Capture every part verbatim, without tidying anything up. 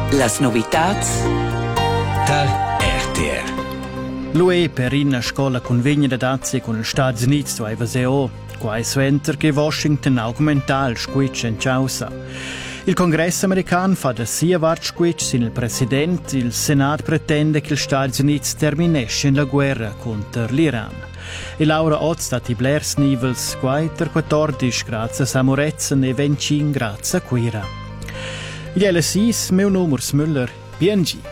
Las novitats tal R T R. L'U E per una scuola convegna da dazzi con gli Stati Uniti doveva se o, qua è suenter che Washington augmenta il squitch in causa. Il Congresso americano fa da sia vart squitch sin il Presidente, il Senato pretende che gli Stati Uniti terminescano la guerra contro l'Iran. E Laura Ott stati blers nivels quater quattordici grazie a Samurezen e venticinque grazie a Quira. Il L S I, meu numero Müller, B N G.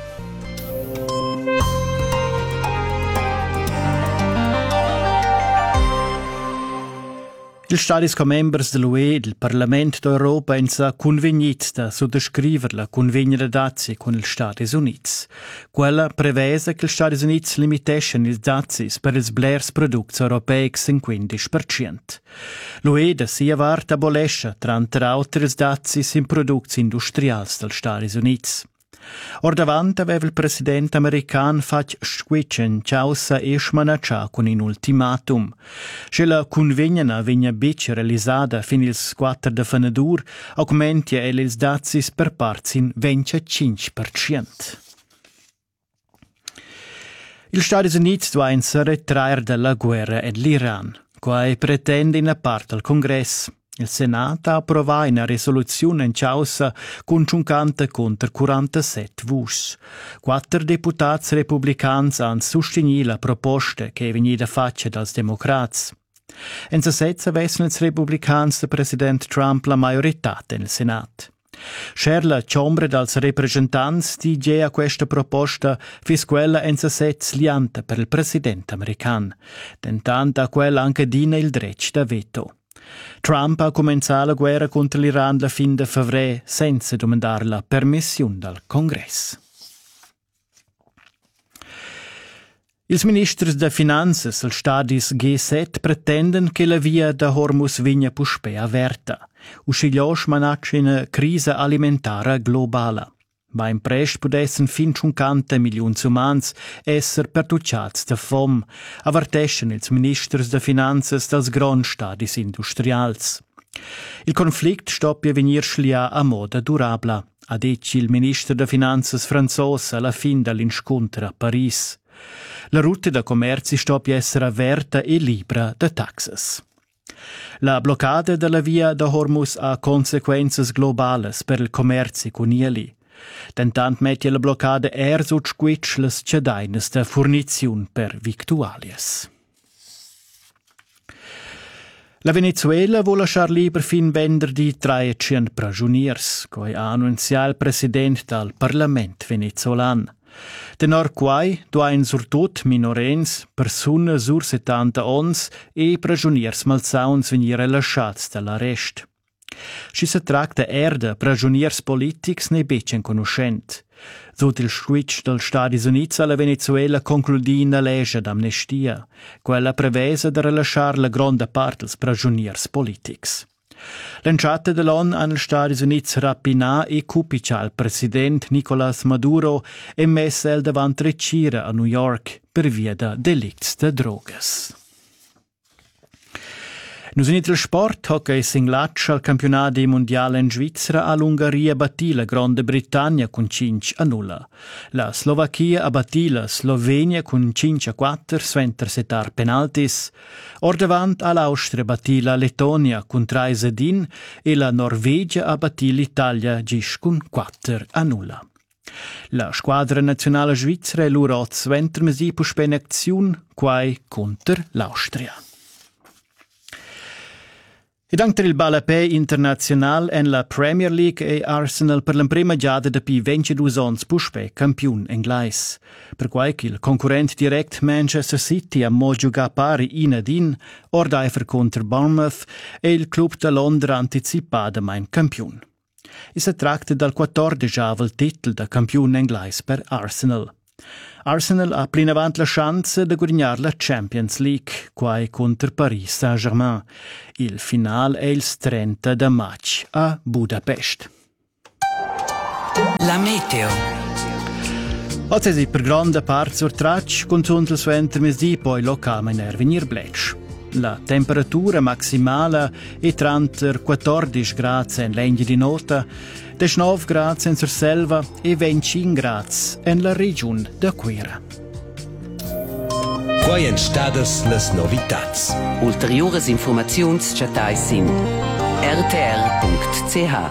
Gli Stati members dell'U E e del Parlamento d'Europa hanno convenuto da sottoscrivere la convegna da dazi con gli Stati Uniti. Quella prevede che gli Stati Uniti limitano i dazi per i blers prodotti europei in quindici per cento. L'U E da sia vart abolisce trenta altri dazi in prodotti industriali degli Stati Uniti. Or davanti aveva il presidente americano fatto squitch in causa e smanaccia con un ultimatum. Se la convegna vegna bici realizzata fin il quattro di fenadur, augmenta e le dazi per parti in venticinque per cento. Gli Stati Uniti devono ritrarre dalla guerra e l'Iran, che pretende una parte al Congresso. Il Senato ha approvato una risoluzione in causa con cinquanta contro quarantasette voti. Quattro deputati repubblicani hanno sostenuto la proposta che è venuta fatta dai democrati. In sessetza avessero i repubblicani del presidente Trump la maggiorità nel Senato. Scer la Camera dei rappresentanti dice a questa proposta fis quella in sessetza lianta per il presidente americano, tentando a quella anche dina il diritto da veto. Trump ha cominciato la guerra contro l'Iran alla fine di febbraio senza domandare la permissione dal Congresso. I ministri delle finanze del Stati G sette pretendono che la via da Hormuz venga puspea aperta. Uscigliosch manaccia una crisi alimentare globale. Ma in prest potessero fin cinquanta milioni di umani essere pertucciati da fome, avvertiscono i ministri delle finanze dei grandi stati industriali. Il conflitto sta per venire sliato a modo durabile, ha detto il ministro delle finanze francese alla fine dell'incontro a Parigi. La rotta da commercio sta per essere aperta e libera da taxes. La bloccata della via da Hormuz ha conseguenze globali per il commercio con Ili. Tentant mette la bloccata er su squitch les cedaines da fornizione per victualies. La Venezuela vuole lasciar liber fin venerdì trecento prigioniers, come ha annunciato il presidente del Parlamento venezuelano. Tenor quai duain surtut minorens, persone sur settanta ons e prigioniers malsauns venire lasciats dall'arrest. Si se tracta er de prigioniers politics ne becen conoscent. Sot il switch del Stati Uniti alla Venezuela concludì una legge d'amnestia, quella prevesa de rilasciar la grande parte dels prigioniers politics. L'entrata dell'ONU agli Stati Uniti rapinà e cupiccia il presidente Nicolás Maduro e messa el davanti recira a New York per via da delicts de drogas. Nus in il sport, hockey singlatsch al campionato mondiale in Svizzera all'Ungheria battì la Grande Britannia con cinque a null. La Slovacchia ha battì la Slovenia con cinque a quattro sventer setar penaltis. Or davant all'Austria battì la Lettonia con tre a din e la Norvegia ha battì l'Italia gisch con quattro a null. La squadra nazionale svizzera è l'Urot sventer mesi puspe in azione quai contro l'Austria. E anche il Balapè internazionale en la Premier League e Arsenal per la prima giada da pi ventidue anni puspe campione inglese. Per quai che il concorrente direct Manchester City ha mo giocare pari in ad in, or daifer contro Bournemouth e il club da Londra anticipato mai campione. E si tratta dal quattordicesimo titolo da campione inglese per Arsenal. Arsenal ha plinavant la chance di guadagnare la Champions League, quai contro Paris Saint-Germain. Il finale è il trenta di maggio a Budapest. La meteo. Oggi si per grande parte sur traccia, con il sventer mesdì poi localmente venir blecch. La temperatura maximala è tranter quattordici gradi in Legna di Nota, diciannove gradi in Surselva e venticinque gradi in la regione da Quera. Quai en stadas las novitats. Ulteriores informaziuns chatais in r t r punct c h.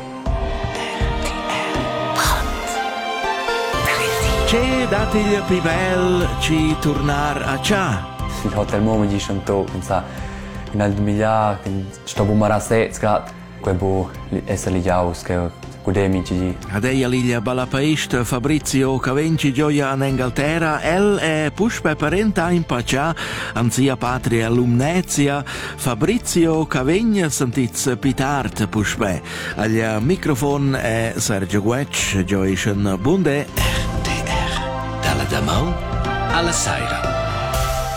C'è datiglia più bel ci tornar a cià. Il hotel Momo di Chanto, pensa in al duemila che sto bumara sette gradi, quel bu essere liaus che godemi ci. Adeia liglia balapaista Fabrizio Cavenci gioia in Inghilterra, el è puspe parenta in pacia, anzia patria lumnezia, Fabrizio Cavegna sentiz pitart puspe. Agli microfon è Sergio Guec, gioisce bunde. R T R. Dalla Damau alla Saira.